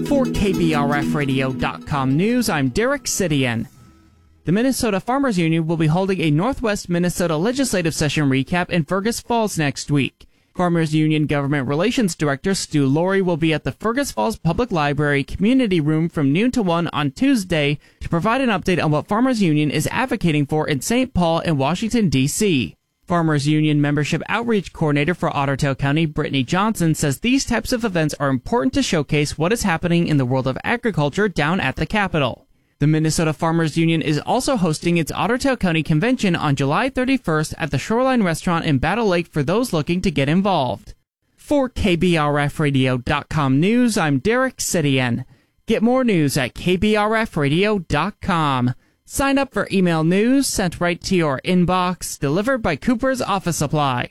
For KBRFradio.com News, I'm Derek Sidian. The Minnesota Farmers Union will be holding a Northwest Minnesota legislative session recap in Fergus Falls next week. Farmers Union Government Relations Director Stu Laurie will be at the Fergus Falls Public Library Community Room from noon to 1 on Tuesday to provide an update on what Farmers Union is advocating for in St. Paul and Washington, D.C. Farmers Union Membership Outreach Coordinator for Ottertail County, Brittany Johnson, says these types of events are important to showcase what is happening in the world of agriculture down at the Capitol. The Minnesota Farmers Union is also hosting its Ottertail County Convention on July 31st at the Shoreline Restaurant in Battle Lake for those looking to get involved. For KBRFradio.com News, I'm Derek Sidian. Get more news at KBRFradio.com. Sign up for email news sent right to your inbox, delivered by Cooper's Office Supply.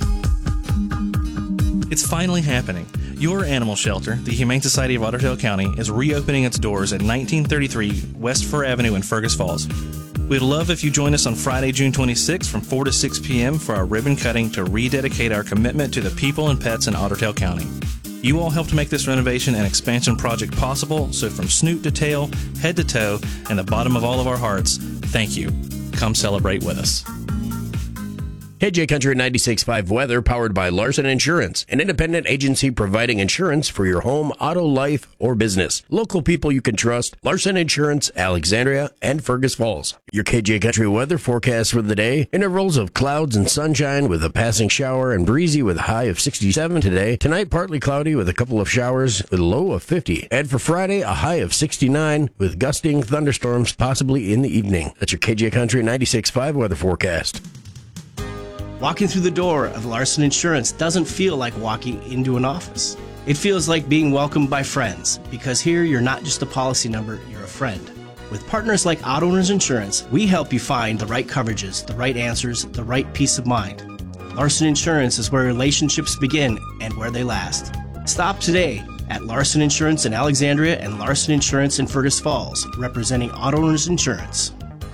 It's finally happening. Your animal shelter, the Humane Society of Ottertail County, is reopening its doors at 1933 West Fur Avenue in Fergus Falls. We'd love if you join us on Friday, June 26th from 4 to 6 p.m. for our ribbon cutting to rededicate our commitment to the people and pets in Ottertail County. You all helped make this renovation and expansion project possible, so from snoot to tail, head to toe, and the bottom of all of our hearts, thank you. Come celebrate with us. KJ Country 96.5 weather powered by Larson Insurance, an independent agency providing insurance for your home, auto, life, or business. Local people you can trust, Larson Insurance, Alexandria, and Fergus Falls. Your KJ Country weather forecast for the day: intervals of clouds and sunshine with a passing shower and breezy with a high of 67 today. Tonight, partly cloudy with a couple of showers with a low of 50. And for Friday, a high of 69 with gusting thunderstorms possibly in the evening. That's your KJ Country 96.5 weather forecast. Walking through the door of Larson Insurance doesn't feel like walking into an office. It feels like being welcomed by friends, because here you're not just a policy number, you're a friend. With partners like Auto Owners Insurance, we help you find the right coverages, the right answers, the right peace of mind. Larson Insurance is where relationships begin and where they last. Stop today at Larson Insurance in Alexandria and Larson Insurance in Fergus Falls, representing Auto Owners Insurance.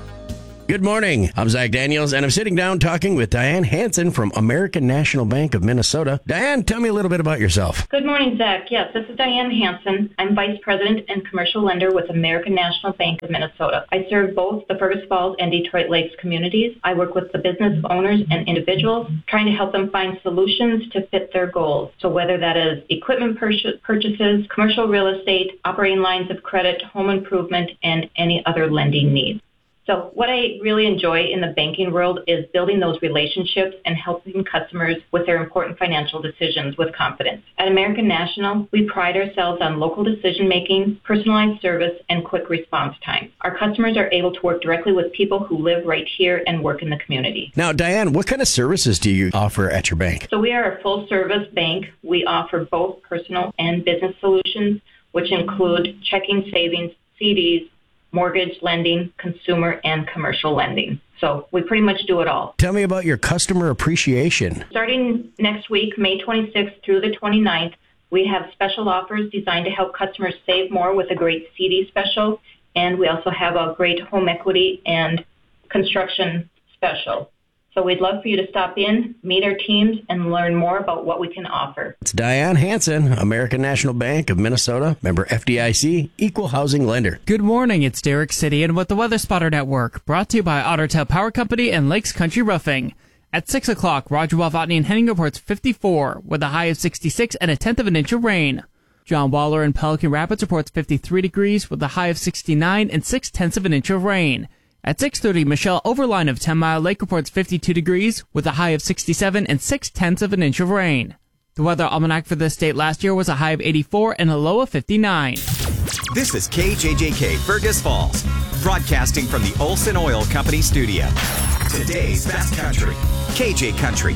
Good morning. I'm Zach Daniels, and I'm sitting down talking with Diane Hansen from American National Bank of Minnesota. Diane, tell me a little bit about yourself. Good morning, Zach. Yes, this is Diane Hansen. I'm Vice President and Commercial Lender with American National Bank of Minnesota. I serve both the Fergus Falls and Detroit Lakes communities. I work with the business owners and individuals, trying to help them find solutions to fit their goals. So whether that is equipment purchases, commercial real estate, operating lines of credit, home improvement, and any other lending needs. So what I really enjoy in the banking world is building those relationships and helping customers with their important financial decisions with confidence. At American National, we pride ourselves on local decision-making, personalized service, and quick response time. Our customers are able to work directly with people who live right here and work in the community. Now, Diane, what kind of services do you offer at your bank? So we are a full-service bank. We offer both personal and business solutions, which include checking, savings, CDs, mortgage lending, consumer, and commercial lending. So we pretty much do it all. Tell me about your customer appreciation. Starting next week, May 26th through the 29th, we have special offers designed to help customers save more with a great CD special, and we also have a great home equity and construction special. So we'd love for you to stop in, meet our teams, and learn more about what we can offer. It's Diane Hansen, American National Bank of Minnesota, member FDIC, equal housing lender. Good morning, it's Derek Sidian with the Weather Spotter Network, brought to you by Ottertail Power Company and Lakes Country Roofing. At 6 o'clock, Roger Walvatney and Henning reports 54, with a high of 66 and a tenth of an inch of rain. John Waller in Pelican Rapids reports 53 degrees, with a high of 69 and 6/10 of an inch of rain. At 6:30, Michelle Overline of 10 Mile Lake reports 52 degrees with a high of 67 and 6/10 of an inch of rain. The weather almanac for this state last year was a high of 84 and a low of 59. This is KJJK Fergus Falls, broadcasting from the Olson Oil Company studio. Today's best country, KJ Country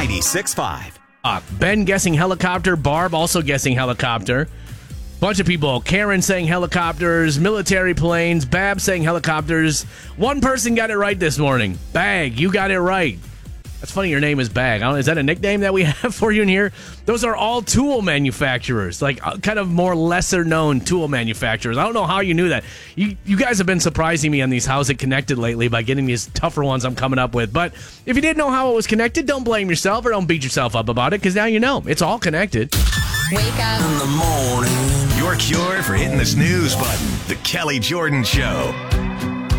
96.5. Ben guessing helicopter, Barb also guessing helicopter. Bunch of people, Karen saying helicopters, military planes, Bab saying helicopters. One person got it right this morning. Bag, you got it right. That's funny, your name is Bag. I don't know, is that a nickname that we have for you in here? Those are all tool manufacturers, like kind of more lesser-known tool manufacturers. I don't know how you knew that. You guys have been surprising me on these How's It Connected lately by getting these tougher ones I'm coming up with. But if you didn't know how it was connected, don't blame yourself or don't beat yourself up about it, because now you know. It's all connected. Wake up in the morning. Your cure for hitting the snooze button. The Kelly Jordan Show.